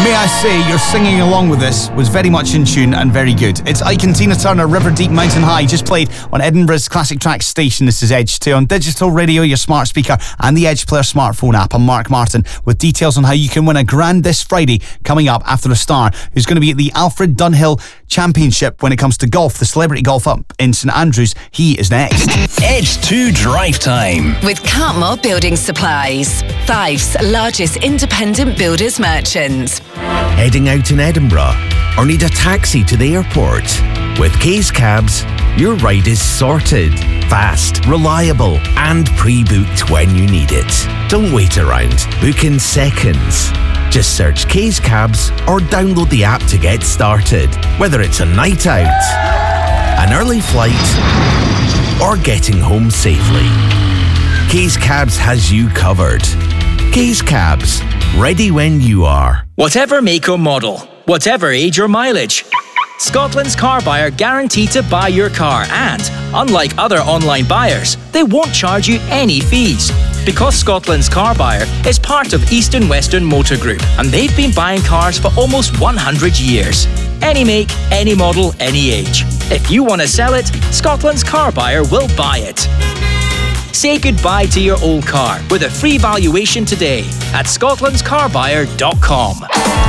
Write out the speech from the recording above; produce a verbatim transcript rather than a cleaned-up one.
May I say, your singing along with this was very much in tune and very good. It's Ike and Tina Turner, River Deep Mountain High, just played on Edinburgh's Classic Track station. This is Edge two on digital radio, your smart speaker and the Edge Player smartphone app. I'm Mark Martin with details on how you can win a grand this Friday coming up after a star who's going to be at the Alfred Dunhill Championship when it comes to golf, the celebrity golf up in St Andrews. He is next. Edge two Drive Time with Cartmore Building Supplies, Fife's largest independent builders merchant. Heading out in Edinburgh or need a taxi to the airport? With Case Cabs, your ride is sorted, fast, reliable and pre-booked when you need it. Don't wait around. Book in seconds. Just search Case Cabs or download the app to get started. Whether it's a night out, an early flight or getting home safely, Case Cabs has you covered. Case Cabs, ready when you are. Whatever make or model, whatever age or mileage, Scotland's Car Buyer guarantee to buy your car, and unlike other online buyers, they won't charge you any fees. Because Scotland's Car Buyer is part of East and Western Motor Group, and they've been buying cars for almost one hundred years. Any make, any model, any age. If you want to sell it, Scotland's Car Buyer will buy it. Say goodbye to your old car with a free valuation today at scotlands car buyer dot com.